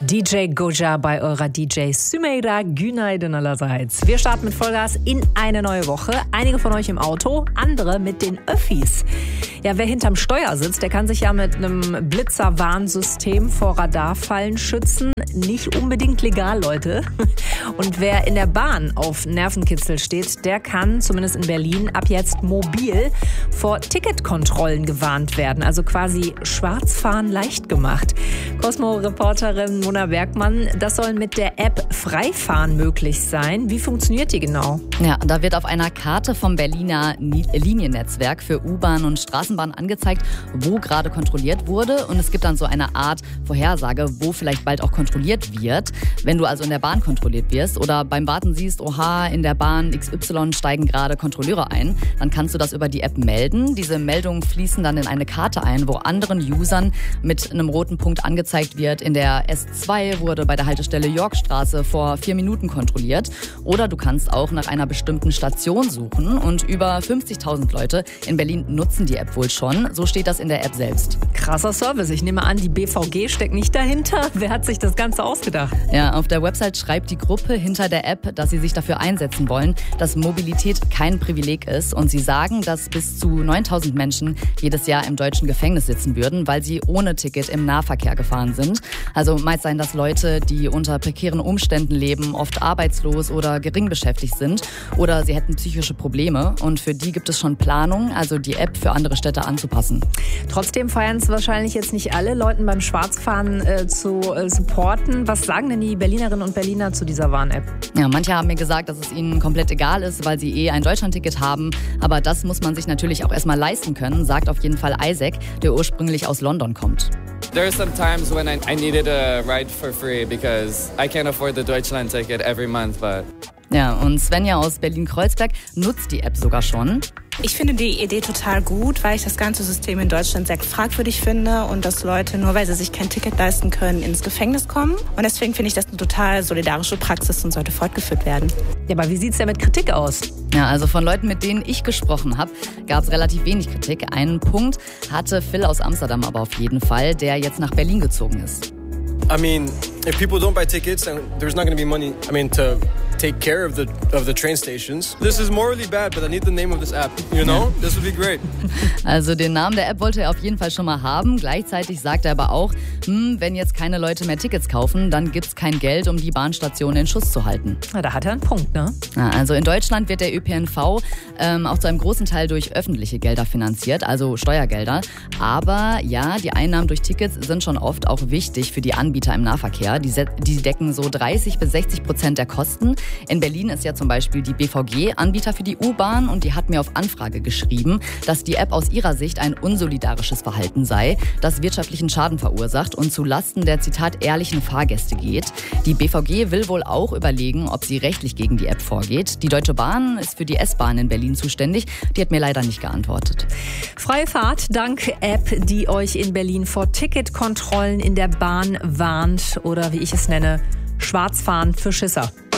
DJ Goja bei eurer DJ Sümeyra Günaydın allerseits. Wir starten mit Vollgas in eine neue Woche. Einige von euch im Auto, andere mit den Öffis. Ja, wer hinterm Steuer sitzt, der kann sich ja mit einem Blitzerwarnsystem vor Radarfallen schützen. Nicht unbedingt legal, Leute. Und wer in der Bahn auf Nervenkitzel steht, der kann, zumindest in Berlin, ab jetzt mobil vor Ticketkontrollen gewarnt werden. Also quasi Schwarzfahren leicht gemacht. Cosmo-Reporterin Mona Bergmann, das soll mit der App Freifahren möglich sein. Wie funktioniert die genau? Ja, da wird auf einer Karte vom Berliner Liniennetzwerk für U-Bahn und Straßenbahn angezeigt, wo gerade kontrolliert wurde. Und es gibt dann so eine Art Vorhersage, wo vielleicht bald auch kontrolliert wird. Wenn du also in der Bahn kontrolliert wirst oder beim Warten siehst, oha, in der Bahn XY steigen gerade Kontrolleure ein, dann kannst du das über die App melden. Diese Meldungen fließen dann in eine Karte ein, wo anderen Usern mit einem roten Punkt angezeigt wird, in der S2 wurde bei der Haltestelle Yorkstraße vor 4 Minuten kontrolliert. Oder du kannst auch nach einer bestimmten Station suchen. Und über 50.000 Leute in Berlin nutzen die App wohl schon. So steht das in der App selbst. Krasser Service. Ich nehme an, die BVG steckt nicht dahinter. Wer hat sich das Ganze ausgedacht? Ja, auf der Website schreibt die Gruppe hinter der App, dass sie sich dafür einsetzen wollen, dass Mobilität kein Privileg ist. Und sie sagen, dass bis zu 9.000 Menschen jedes Jahr im deutschen Gefängnis sitzen würden, weil sie ohne Ticket im Nahverkehr gefahren sind. Also meist seien das Leute, die unter prekären Umständen leben, oft arbeitslos oder gering beschäftigt sind oder sie hätten psychische Probleme. Und für die gibt es schon Planung, also die App für andere Städte anzupassen. Trotzdem feiern es wahrscheinlich jetzt nicht alle, Leuten beim Schwarzfahren zu supporten. Was sagen denn die Berlinerinnen und Berliner zu dieser Warn-App? Ja, manche haben mir gesagt, dass es ihnen komplett egal ist, weil sie ein Deutschlandticket haben. Aber das muss man sich natürlich auch erstmal leisten können, sagt auf jeden Fall Isaac, der ursprünglich aus London kommt. There are some times when I needed a ride for free because I can't afford the Deutschland ticket every month, but... Ja, und Svenja aus Berlin-Kreuzberg nutzt die App sogar schon. Ich finde die Idee total gut, weil ich das ganze System in Deutschland sehr fragwürdig finde und dass Leute, nur weil sie sich kein Ticket leisten können, ins Gefängnis kommen. Und deswegen finde ich das eine total solidarische Praxis und sollte fortgeführt werden. Ja, aber wie sieht's denn mit Kritik aus? Ja, also von Leuten, mit denen ich gesprochen habe, gab es relativ wenig Kritik. Einen Punkt hatte Phil aus Amsterdam aber auf jeden Fall, der jetzt nach Berlin gezogen ist. I mean, if people don't buy tickets, then there's not going to be money, to take care of the train stations. This is morally bad, but I need the name of this app, you know? This would be great. Also den Namen der App wollte er auf jeden Fall schon mal haben. Gleichzeitig sagt er aber auch, wenn jetzt keine Leute mehr Tickets kaufen, dann gibt's kein Geld, um die Bahnstation in Schuss zu halten. Na, da hat er einen Punkt, ne? Ja, also in Deutschland wird der ÖPNV auch zu einem großen Teil durch öffentliche Gelder finanziert, also Steuergelder. Aber ja, die Einnahmen durch Tickets sind schon oft auch wichtig für die Anbieter im Nahverkehr. Die decken so 30-60% der Kosten. In Berlin ist ja zum Beispiel die BVG Anbieter für die U-Bahn und die hat mir auf Anfrage geschrieben, dass die App aus ihrer Sicht ein unsolidarisches Verhalten sei, das wirtschaftlichen Schaden verursacht und zu Lasten der, Zitat, ehrlichen Fahrgäste geht. Die BVG will wohl auch überlegen, ob sie rechtlich gegen die App vorgeht. Die Deutsche Bahn ist für die S-Bahn in Berlin zuständig. Die hat mir leider nicht geantwortet. Freie Fahrt dank App, die euch in Berlin vor Ticketkontrollen in der Bahn warnt oder wie ich es nenne, Schwarzfahren für Schisser.